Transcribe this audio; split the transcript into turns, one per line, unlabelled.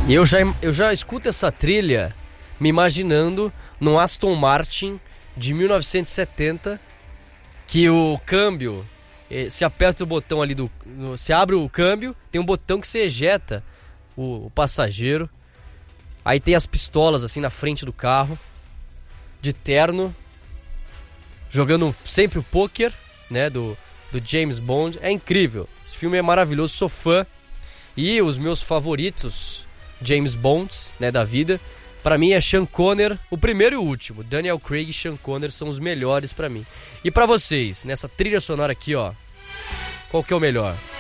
E eu já escuto essa trilha me imaginando num Aston Martin de 1970, que o câmbio, se aperta o botão ali se abre o câmbio, tem um botão que se ejeta o passageiro. Aí tem as pistolas assim na frente do carro, de terno, jogando sempre o pôquer, né, do James Bond. É incrível, esse filme é maravilhoso, sou fã. E os meus favoritos James Bonds, né, da vida, pra mim é Sean Connery, o primeiro e o último. Daniel Craig e Sean Connery são os melhores pra mim. E pra vocês, nessa trilha sonora aqui, ó, qual que é o melhor?